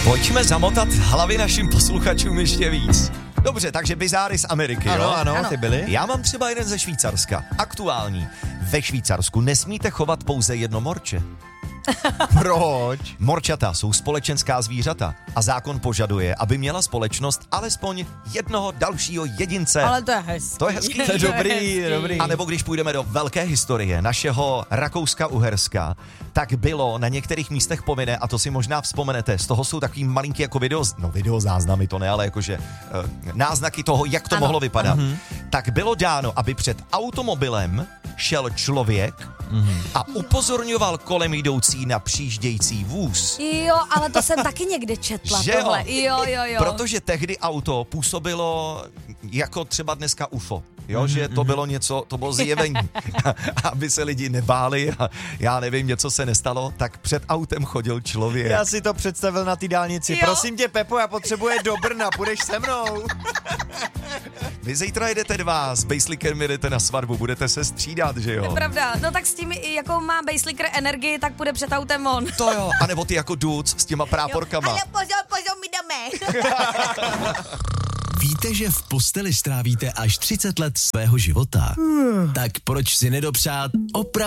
Pojďme zamotat hlavy našim posluchačům ještě víc. Dobře, takže bizáry z Ameriky, jo? Ano, ty byly. Já mám třeba jeden ze Švýcarska, aktuální. Ve Švýcarsku nesmíte chovat pouze jedno morče. Proč? Morčata jsou společenská zvířata a zákon požaduje, aby měla společnost alespoň jednoho dalšího jedince. Ale to je hezký. To je hezký. To je dobrý. A nebo když půjdeme do velké historie našeho Rakouska-Uherska, tak bylo na některých místech povinné, a to si možná vzpomenete, z toho jsou takový malinký jako videozáznamy, to ne, ale jakože náznaky toho, jak to mohlo vypadat. Tak bylo dáno, aby před automobilem šel člověk a upozorňoval kolem jdoucí na přijíždějící vůz. Jo, ale to jsem taky někde četla, Že tohle. Jo. Protože tehdy auto působilo jako třeba dneska UFO. Jo, že to bylo něco, to bylo zjevení, aby se lidi nebáli a já nevím, něco se nestalo, tak před autem chodil člověk. Já si to představil na té dálnici. Jo. Prosím tě, Pepo, já potřebuji do Brna, půjdeš se mnou? Vy zítra jedete dva, s Baselikem jedete na svatbu, budete se střídat, že jo? To je pravda. No tak s tím, jakou má Baseliker energii, tak půjde před autem on. To jo, anebo ty jako duc s těma práporkama. Ale pozor, my jdeme. Víte, že v posteli strávíte až 30 let svého života? Tak proč si nedopřát opravdu